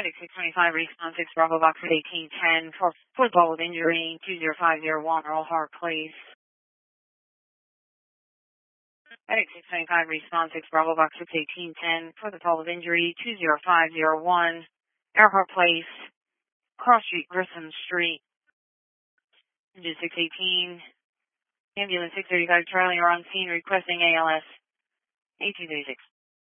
Medic 625, response 6 Bravo Box at 1810 for football with injury 20501, Earl Hart, please. Medic 625, response 6 Bravo Box at 1810 for the fall of injury 20501, Earhart Place, Cross Street, Grissom Street. Engine 618, ambulance 635 Charlie are on scene requesting ALS 1836.